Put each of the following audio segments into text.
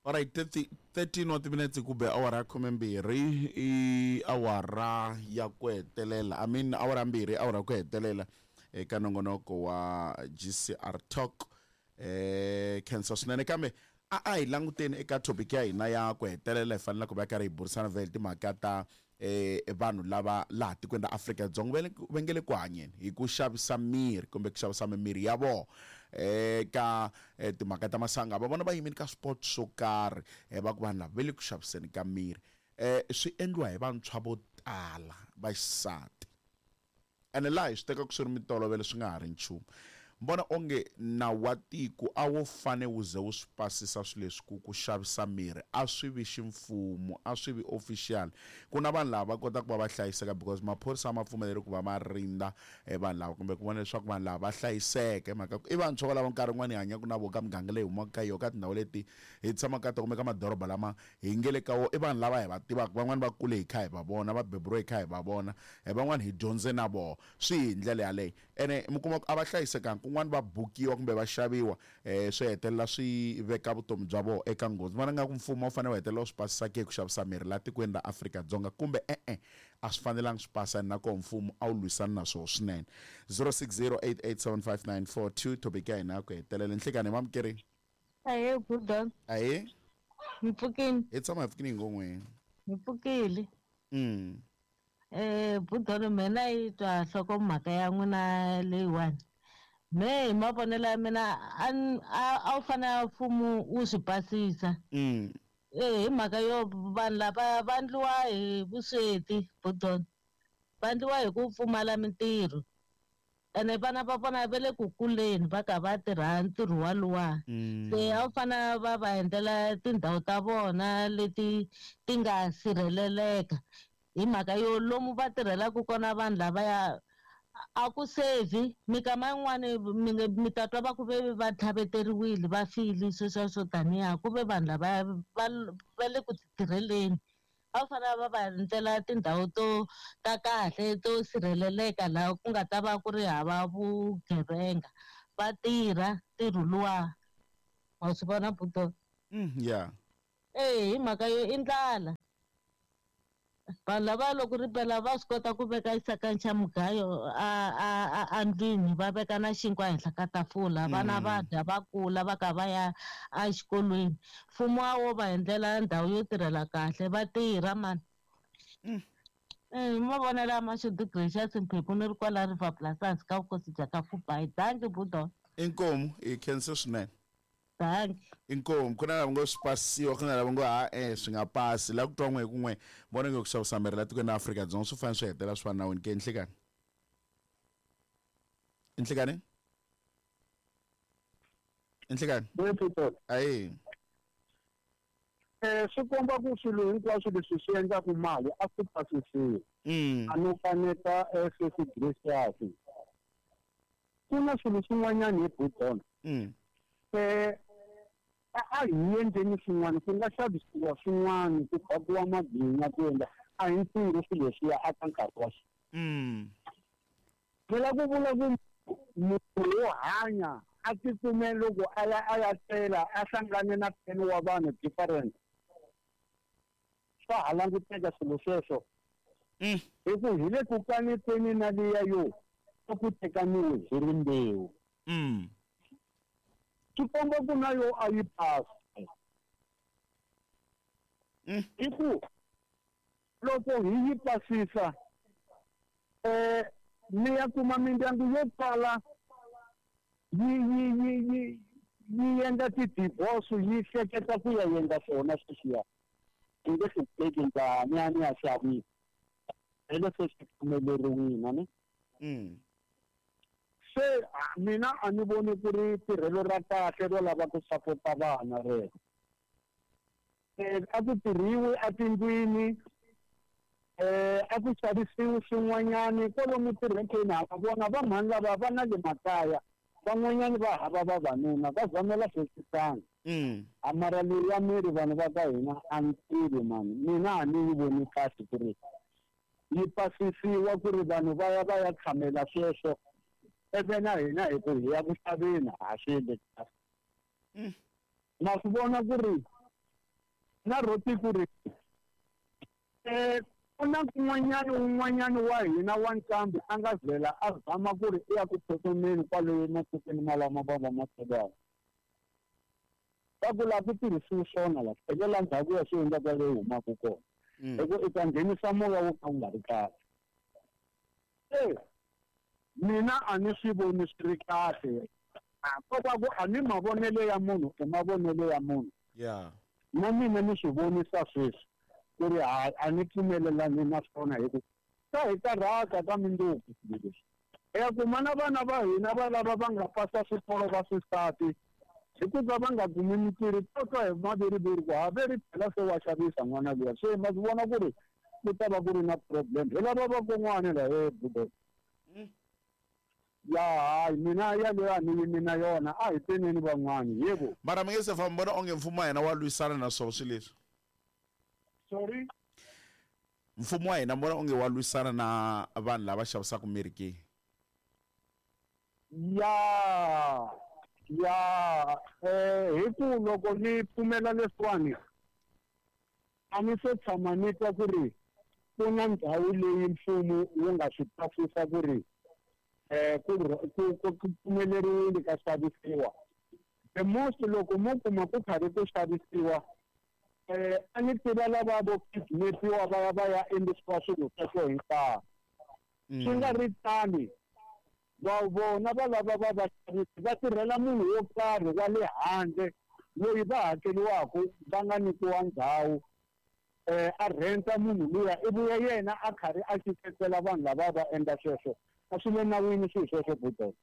Alright, 13 wa timinetse kube awara khumembirhi I awara ya ku hetelela. I mean awara mbirhi awara ku hetelela eka nongonoko wa GCR Talk cancer swinene kambe a hi languteni eka topic ya hina ya ku hetelela hi fanele ku va karhi hi burisana vele timhaka ta vanhu lava laha tikweni ra Afrika-Dzonga va nge le ku hanyeni hi ku xavisa mirhi kumbe ku xavisa mimirhi ya vona ka timhaka ta masangu va vona va yimeni ka sport swo karhi va ku vanhu lava va le ku xaviseni ka mirhi swi endliwa hi vantshwa vo tala va xisati ene laha hi swi tekaku swi ri mitolovelo swi nga ha ri nchumu mbona onge nawu wa tiko a wo fane wu ze wu swi pasisa swilo leswi ku xavisa mirhi a swi vi ximfumo a swi vi official ku na vanhu lava kota ku va va hlayiseka because maphorisa ma pfumeleri ku va ma rinda vanhu lava kumbe ku vona leswaku vanhu lava va hlayiseke mhaka i vantshwa lava nkarhi wun'wani hi hanyaka na vona ka miganga leyi humaka ka yona ka tindhawu leti hi tshamaka ka tona kumbe ka madoroba lama hi nge le ka wona i vanhu lava hi va tivaka van'wani va kule hi kha hi va vona va beburiwe hi kha hi va vona van'wani hi dyondze na vona swi hi ndlela yaleyo ene mi kuma a va hlayisekanga kun'wana va bukiwa kumbe va xaviwa swi hetelela swi veka vutomi bya vona eka nghozi vona nga ku mfumo wu fanele wu hetelela swi pasisa ke ku xavisa mirhi laha tikweni ra Afrika-Dzonga kumbe a swi fanelanga swi pasa na ko mfumo a wu lwisana na swona swinene 0608875942 topic ya hina ku hetelela nhlekani hi mamukeri Aye, Budon. ahe Mpfukini. hi tshama hi pfukini ngongweni Mpfukile. Budon mina yi twa nhlokomhaka ya n'wina leyiwani. Me hi mavonelo ya mina a wu fanele mfumo wu swi pasisa. Hi mhaka yo vanhu lava va endliwa hi vusweti Budon. Va endliwa hi ku pfumala mintirho. Ene vana va vona va le ku kuleni va ka va tirha ntirho waluwa se a wu fana va va endlela tindhawu ta vona leti ti nga sirheleleka hi mhaka yo lomu va tirhelaka kona vanhu lavaya a ku save mikama yin'wani mi ta twa va ku ve va tlhaveteriwile va file swo taniya ku ve vanhu lavaya va le ku tirheleni a wu fanele va va endlela tindhawu ta kahle to sirheleleka laha ku nga ta va ku ri hava vugevenga va tirha ntirho luwa wa swi vona Buto yeah hi mhaka yo i ndlala vanhu lava loko ripela va swi kota ku veka isakancha mugayo a ndlwini va veka na xinkwa ehenhla ka tafula vana va dya va kula va ka va ya exikolweni mfumo wo va endlela ndhawu yo tirhela kahle va tirha mani mavonelo ya Mashudu Gracious Mphephu ni ri kwala River Plaza ka vukosi bya ka Fubai danke Budo inkomo i cancer swinene danke inkomo ku na lava ngo swi pasiwa ku na lava ngo swi nga pasi la ku twa n'we kun'we vona nge ku xavisa mirhi la tikweni ra Afrika-Dzonga swi fanele swi hetela swi va nawini ke nhlekani ayi swi komba ku swilo hinkwaswo leswi swi endlaku mali a swi pasisiwi a no kaneta Sesi Gracious ku na swilo swin'wanyana hi Budon a hi endleni swin'wana ku nga xavisiwa swin'wana ku fakiwa magwinya ku endla a hi ntirho swilo leswiya aka nkarhi wa phela ku vula ku munhu wo hanya a tikume loko a ya tela a hlangane na 10 wa vanhu different swa ha languteka swilo sweswo hi ku hi le ku kaneteni na liya yo ku tekaniwe hi rimbewu Kikomba ku na yo a yi pasi hi ku loko hi yi pasisa ni ya kuma mindyangu yo tala yi endla ti-divorce yi hleketa ku ya endla swona sweswiya hi nge swi teki njhani a ni ya xavisa hi leswi swi pfumeleriwile ni se mina a ni voni ku ri tirhelo ra kahle ro lava ku sapota vana rero a ku tirhiwi a tindlwini a ku xavisiwi swin'wanyani kwalomu tirhekeni hava vona va mhani lava va na le makaya van'wanyani va hava vavanuna va zamela sweswisana a mara leyi ya miri vanhu va ka hina a ni tivi mani mina a ni yi voni kahle ku ri yi pasisiwa ku ri vanhu va ya tshamela sweswo ebe na hina hi ku hi ya ku xaveni ha swi endle kahle na swi vona ku ri na roti ku ri ku na un'wanyani wa hina wa nkambi a nga vhela a zama ku ri i ya ku tsotsomeni kwalomu matikweni malama va va matshegana va ku laha ku tirhisiwi swona la tekela ndzhaku ya swiendlaka leyi humaka kona hikuva i ta nghenisa moya wo ka wu nga ri kahle mina a ni swi voni swi ri kahle kota ku a ni mavonelo ya munhu i mavonelo ya munhu na mina ni swi vonisa sweswi ku ri a ni pfumelelani na swona hikuva ka hi karhata ka mindzuku leswi ya kuma na vana va hina va lava va nga pasa swikolo va xisati hikuva va nga kumi mintirho to twa hi maveriveri ku haveri phela se wa xavisa n'wana luya se ma swi vona ku ri ku ta va ku ri na problem hi lava vakon'wana la budo ya hayi mina yaleyo a ni yimi na yona a hi pfuneni van'wani yebo mara mi nge se famba bona onge mfumo wa hina wa lwisana na swona swi leswi sorry mfumo wa hina mbona onge wa lwisana na vanhu lava xavisaka mirhi ke hi ku loko ni pfumela leswiwani a ni se tshama ni twa ku ri ku na ndhawu leyi mfumo wu nga swi pasisa ku ri ku pfumeleriwile ka xavisiwa the most loko mo kuma ku karhi ku xavisiwa a ni tiva lava vo kidnapiwa va ya endlisiwa swilo sweswo hi nkarhi swi nga ri tani vona va lava va xavisi va tirhela munhu wo karhi wa le handle loyi va hakeriwaka va nga nyikiwa ndhawu a rhenta munhu luya i vuya yena a karhi a xiketela vanhu lava va endla sweswo a swi le nawini swilo sweswo budo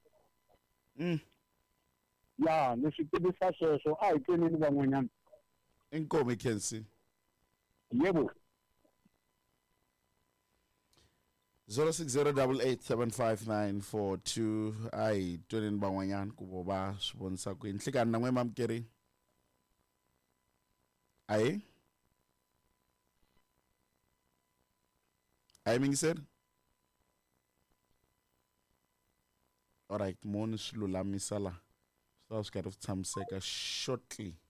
ya ni swi tivisa sweswo a hi pfuneni van'wanyana inkomi Kensi yebo 0608875942 a hi tweneni van'wanyana ku vo va swi vonisa ku yini nhlekani na n'we mamukeri ayi mingiseri alright mo ni swi lulamisa la swi ta swi karhi swi tshamiseka shortly